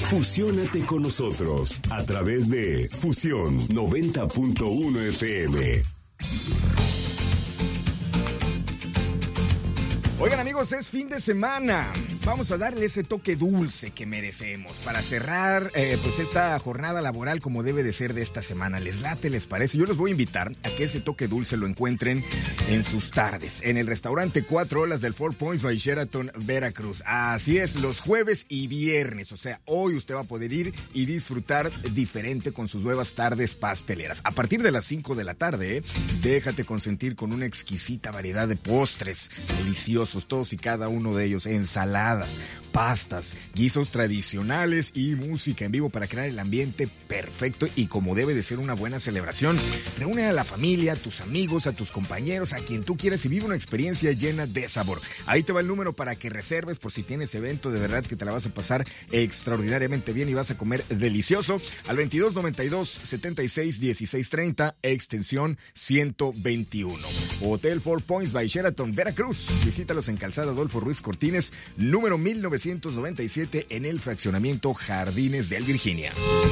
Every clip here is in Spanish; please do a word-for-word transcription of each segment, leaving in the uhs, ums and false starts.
Fusiónate con nosotros a través de Fusión noventa punto uno F M. Oigan, amigos, es fin de semana. Vamos a darle ese toque dulce que merecemos para cerrar eh, pues esta jornada laboral como debe de ser de esta semana. ¿Les late, les parece? Yo los voy a invitar a que ese toque dulce lo encuentren en sus tardes, en el restaurante Cuatro Olas del Four Points by Sheraton, Veracruz. Así es, los jueves y viernes. O sea, hoy usted va a poder ir y disfrutar diferente con sus nuevas tardes pasteleras. A partir de las cinco de la tarde, ¿eh? Déjate consentir con una exquisita variedad de postres deliciosos, todos y cada uno de ellos, ensaladas, pastas, guisos tradicionales y música en vivo para crear el ambiente perfecto y como debe de ser una buena celebración. Reúne a la familia, a tus amigos, a tus compañeros, a quien tú quieras y vive una experiencia llena de sabor. Ahí te va el número para que reserves por si tienes evento, de verdad que te la vas a pasar extraordinariamente bien y vas a comer delicioso. Al veintidós noventa y dos setenta y seis dieciséis treinta, extensión ciento veintiuno. Hotel Four Points by Sheraton, Veracruz. Visítalos en Calzada Adolfo Ruiz Cortines, número mil novecientos noventa y siete, en el fraccionamiento Jardines del Virginia.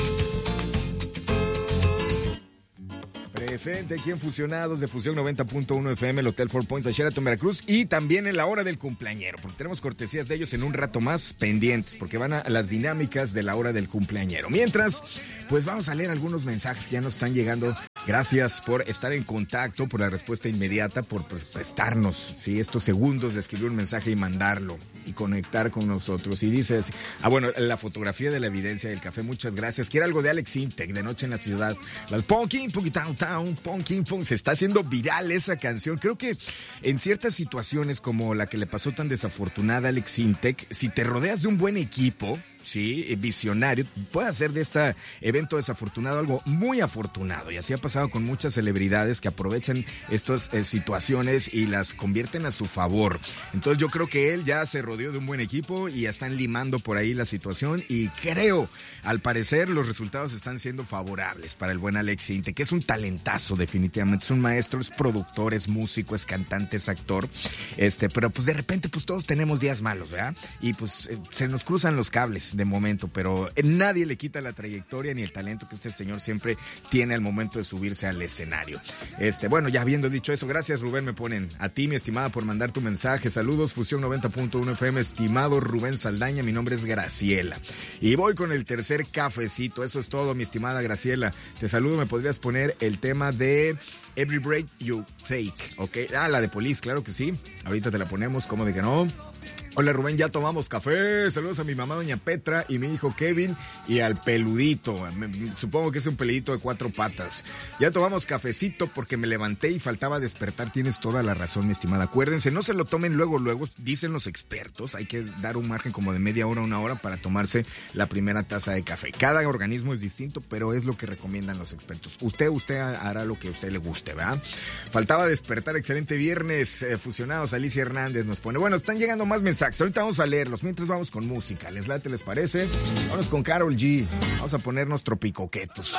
Presente aquí en Fusionados de Fusión noventa punto uno F M, el Hotel Four Points de Sheraton, Veracruz, y también en la hora del cumpleañero, porque tenemos cortesías de ellos en un rato más pendientes, porque van a las dinámicas de la hora del cumpleañero. Mientras, pues vamos a leer algunos mensajes que ya nos están llegando. Gracias por estar en contacto, por la respuesta inmediata, por pues, prestarnos, ¿sí?, estos segundos de escribir un mensaje y mandarlo y conectar con nosotros. Y dices, ah, bueno, la fotografía de la evidencia del café, muchas gracias. Quiero algo de Alex Intec, de Noche en la Ciudad. La Punkin, Punky Town Town, Punkin, Punk. Se está haciendo viral esa canción. Creo que en ciertas situaciones como la que le pasó tan desafortunada a Alex Intec, si te rodeas de un buen equipo, sí, visionario, puede hacer de este evento desafortunado algo muy afortunado, y así ha pasado con muchas celebridades que aprovechan estas eh, situaciones y las convierten a su favor. Entonces yo creo que él ya se rodeó de un buen equipo y ya están limando por ahí la situación, y creo, al parecer, los resultados están siendo favorables para el buen Alex Intec, que es un talentazo definitivamente, es un maestro, es productor, es músico, es cantante, es actor, este, pero pues de repente pues todos tenemos días malos, ¿verdad? Y pues eh, se nos cruzan los cables de momento, pero nadie le quita la trayectoria ni el talento que este señor siempre tiene al momento de subirse al escenario. Este, bueno, ya habiendo dicho eso, gracias, Rubén, me ponen a ti, mi estimada, por mandar tu mensaje. Saludos, Fusión noventa punto uno F M, estimado Rubén Saldaña, mi nombre es Graciela. Y voy con el tercer cafecito, eso es todo, mi estimada Graciela. Te saludo, me podrías poner el tema de Every Break You Take, ¿ok? Ah, la de Police, claro que sí. Ahorita te la ponemos, ¿cómo de que no? Hola, Rubén, ya tomamos café. Saludos a mi mamá, doña Petra, y mi hijo Kevin, y al peludito. Me, supongo que es un peludito de cuatro patas. Ya tomamos cafecito porque me levanté y faltaba despertar. Tienes toda la razón, mi estimada. Acuérdense, no se lo tomen luego, luego. Dicen los expertos, hay que dar un margen como de media hora, una hora para tomarse la primera taza de café. Cada organismo es distinto, pero es lo que recomiendan los expertos. Usted, usted hará lo que a usted le guste, ¿verdad? Faltaba despertar. Excelente viernes, eh, Fusionados. Alicia Hernández nos pone. Bueno, están llegando más mensajes. Ahorita vamos a leerlos, mientras vamos con música. ¿Les late, les parece? Vamos con Karol G. Vamos a ponernos tropicoquetos.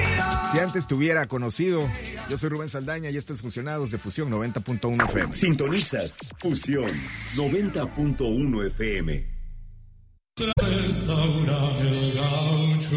Si antes te hubiera conocido, yo soy Rubén Saldaña y esto es Fusionados de Fusión noventa punto uno F M. Sintonizas Fusión noventa punto uno F M. Restaurante El Gaucho.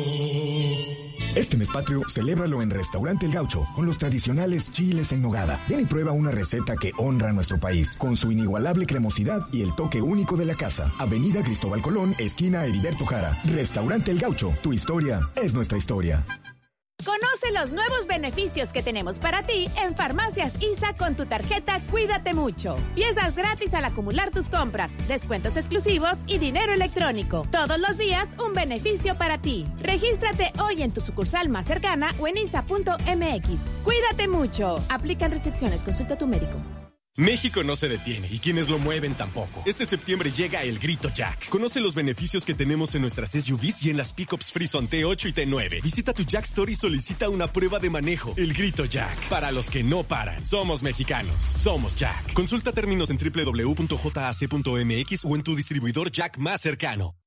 Este mes patrio, celébralo en Restaurante El Gaucho, con los tradicionales chiles en nogada. Ven y prueba una receta que honra a nuestro país, con su inigualable cremosidad y el toque único de la casa. Avenida Cristóbal Colón, esquina Heriberto Jara. Restaurante El Gaucho, tu historia es nuestra historia. Conoce los nuevos beneficios que tenemos para ti en Farmacias I S A con tu tarjeta Cuídate Mucho. Piezas gratis al acumular tus compras, descuentos exclusivos y dinero electrónico. Todos los días un beneficio para ti. Regístrate hoy en tu sucursal más cercana o en isa punto m x. Cuídate mucho. Aplican restricciones. Consulta a tu médico. México no se detiene y quienes lo mueven tampoco. Este septiembre llega el Grito Jack. Conoce los beneficios que tenemos en nuestras S U Vs y en las pickups Frison T ocho y T nueve. Visita tu Jack Store y solicita una prueba de manejo. El Grito Jack. Para los que no paran. Somos mexicanos. Somos Jack. Consulta términos en doble u doble u doble u punto j a c punto m x o en tu distribuidor Jack más cercano.